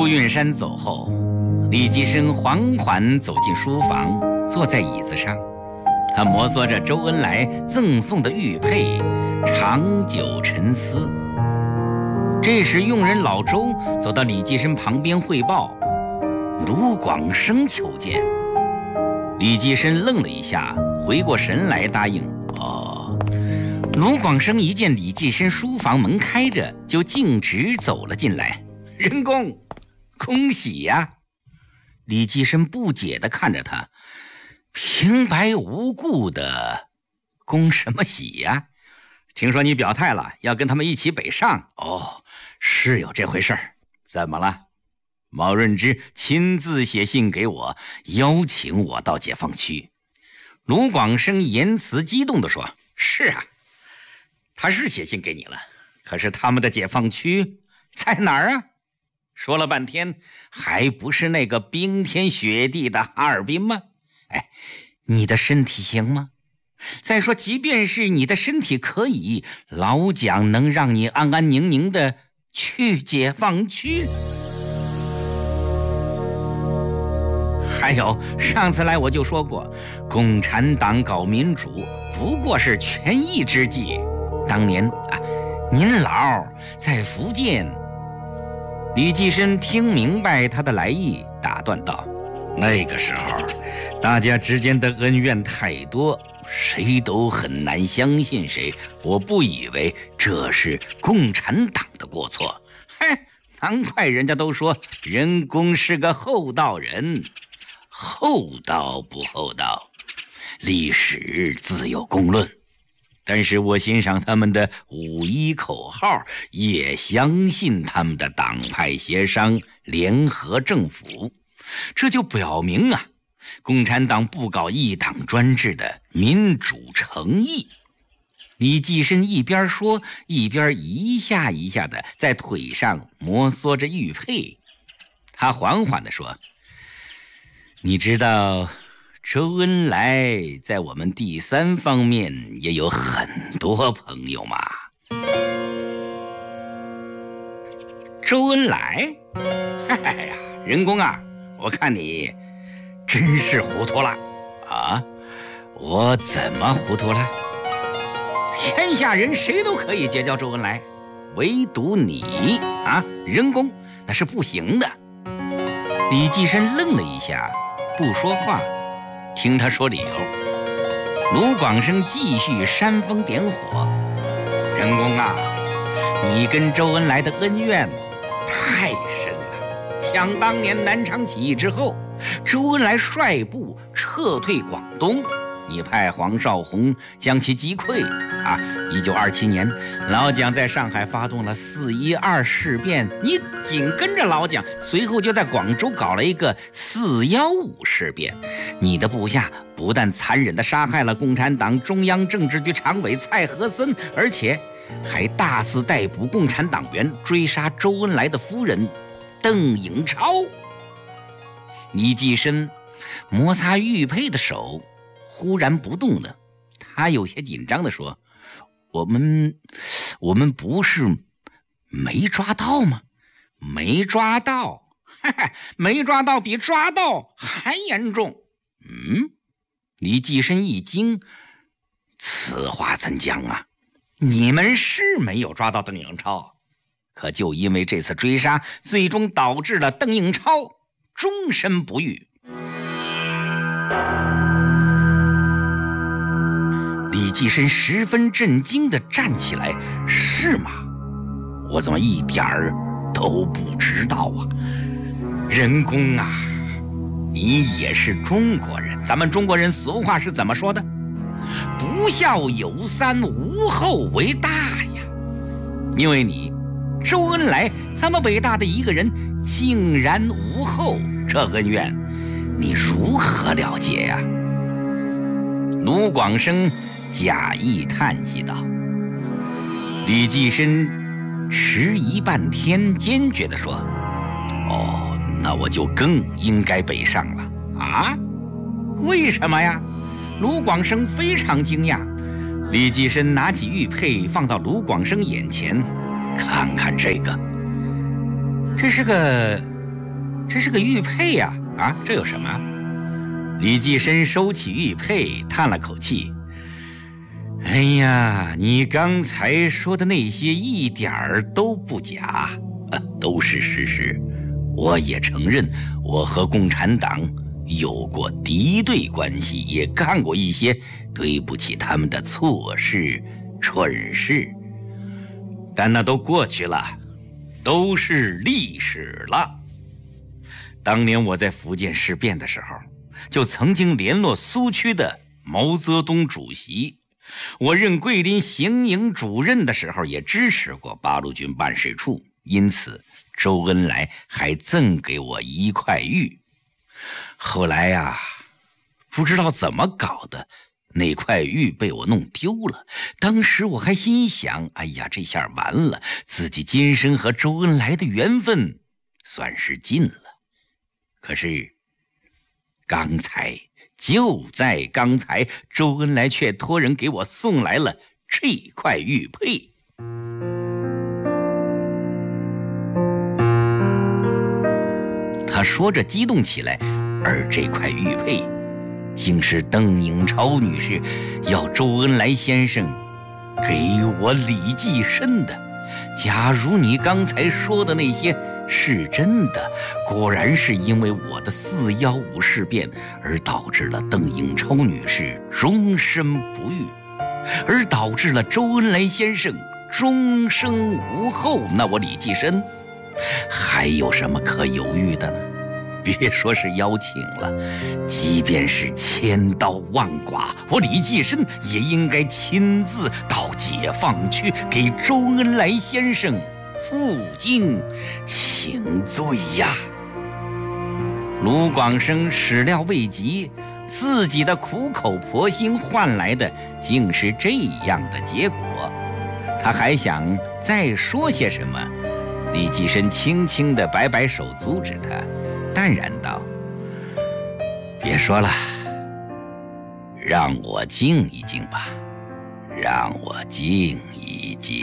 朱运山走后，李济深缓缓走进书房，坐在椅子上，他摩挲着周恩来赠送的玉佩，长久沉思。这时，佣人老周走到李济深旁边汇报：卢广生求见。李济深愣了一下，回过神来答应：哦。卢广生一见李济深书房门开着，就径直走了进来。仁公，恭喜呀！李济深不解地看着他，平白无故的恭什么喜呀？听说你表态了，要跟他们一起北上。哦，是有这回事儿。怎么了？毛润之亲自写信给我，邀请我到解放区。卢广生言辞激动地说：是啊，他是写信给你了，可是他们的解放区在哪儿啊？说了半天，还不是那个冰天雪地的哈尔滨吗？哎，你的身体行吗？再说，即便是你的身体可以，老蒋能让你安安宁宁的去解放区？还有，上次来我就说过，共产党搞民主不过是权宜之计。当年啊，您老在福建。李济深听明白他的来意，打断道：那个时候大家之间的恩怨太多，谁都很难相信谁，我不以为这是共产党的过错。嘿，难怪人家都说仁公是个厚道人。厚道不厚道，历史自有公论。但是我欣赏他们的5·1口号，也相信他们的党派协商联合政府，这就表明啊，共产党不搞一党专制的民主诚意。李济深一边说，一边一下一下的在腿上摩挲着玉佩。他缓缓地说：你知道周恩来在我们第3方面也有很多朋友嘛？周恩来？哎呀，仁公啊，我看你真是糊涂了啊！我怎么糊涂了？天下人谁都可以结交周恩来，唯独你啊，仁公那是不行的。李济深愣了一下，不说话。听他说理由，卢广生继续煽风点火：仁公啊，你跟周恩来的恩怨太深了。想当年南昌起义之后，周恩来率部撤退广东，你派黄绍竑将其击溃啊。1927年，老蒋在上海发动了4·12事变，你紧跟着老蒋，随后就在广州搞了一个4·15事变。你的部下不但残忍地杀害了共产党中央政治局常委蔡和森，而且还大肆逮捕共产党员，追杀周恩来的夫人邓颖超。李济深摩擦玉佩的手忽然不动了，他有些紧张地说：我们不是没抓到吗？没抓到，没抓到比抓到还严重。李济深一惊，此话怎讲啊？你们是没有抓到邓颖超，可就因为这次追杀，最终导致了邓颖超终身不育。李济深十分震惊地站起来：是吗？我怎么一点儿都不知道啊？仁公啊，你也是中国人，咱们中国人俗话是怎么说的？不孝有三，无后为大呀。因为你周恩来这么伟大的一个人竟然无后，这恩怨你如何了结呀？卢广生假意叹息道。李济深迟疑半天，坚决地说：哦，那我就更应该北上了啊？为什么呀？卢广生非常惊讶。李济深拿起玉佩放到卢广生眼前，看看这个，这是个这是个玉佩呀！啊，这有什么？李济深收起玉佩，叹了口气：“哎呀，你刚才说的那些一点儿都不假，都是事实。我也承认，我和共产党有过敌对关系，也干过一些对不起他们的错事、蠢事。但那都过去了，都是历史了。当年我在福建事变的时候，就曾经联络苏区的毛泽东主席。我任桂林行营主任的时候，也支持过八路军办事处，因此周恩来还赠给我1块玉。后来呀，不知道怎么搞的，那块玉被我弄丢了。当时我还心想，哎呀，这下完了，自己今生和周恩来的缘分算是尽了。可是就在刚才，周恩来却托人给我送来了这块玉佩。他说着激动起来，而这块玉佩竟是邓颖超女士要周恩来先生给我李济深的。假如你刚才说的那些是真的，果然是因为我的4·15事变而导致了邓颖超女士终身不育，而导致了周恩来先生终生无后，那我李济深还有什么可犹豫的呢？别说是邀请了，即便是千刀万剐，我李济深也应该亲自到解放区给周恩来先生负荆请罪呀！卢广生始料未及，自己的苦口婆心换来的竟是这样的结果。他还想再说些什么，李济深轻轻地摆摆手阻止他，淡然道：“别说了，让我静一静吧，让我静一静。”